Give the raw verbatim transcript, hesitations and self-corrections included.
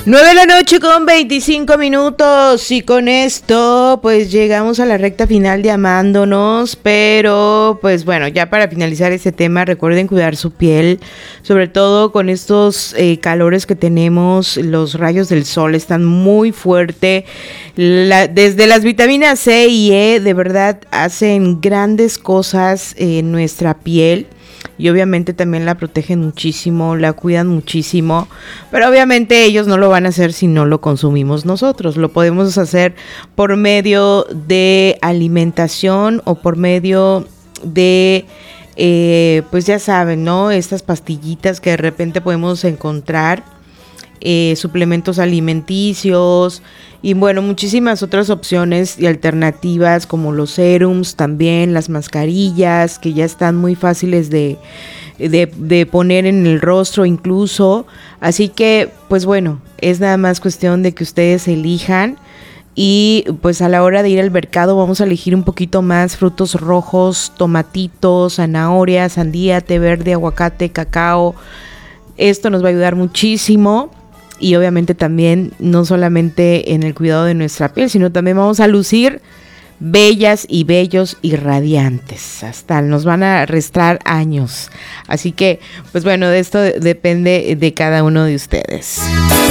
nueve de la noche con veinticinco minutos y con esto pues llegamos a la recta final de Amándonos, pero pues bueno, ya para finalizar este tema recuerden cuidar su piel, sobre todo con estos eh, calores que tenemos, los rayos del sol están muy fuerte, la, desde las vitaminas C y E de verdad hacen grandes cosas en nuestra piel. Y obviamente también la protegen muchísimo, la cuidan muchísimo, pero obviamente ellos no lo van a hacer si no lo consumimos nosotros. Lo podemos hacer por medio de alimentación o por medio de, eh, pues ya saben, ¿no? Estas pastillitas que de repente podemos encontrar, eh, suplementos alimenticios y bueno, muchísimas otras opciones y alternativas como los serums también, las mascarillas que ya están muy fáciles de, de, de poner en el rostro incluso. Así que, pues bueno, es nada más cuestión de que ustedes elijan y pues a la hora de ir al mercado vamos a elegir un poquito más frutos rojos, tomatitos, zanahoria, sandía, té verde, aguacate, cacao. Esto nos va a ayudar muchísimo. Y obviamente también no solamente en el cuidado de nuestra piel, sino también vamos a lucir bellas y bellos y radiantes. Hasta nos van a restar años. Así que, pues bueno, de esto depende de cada uno de ustedes.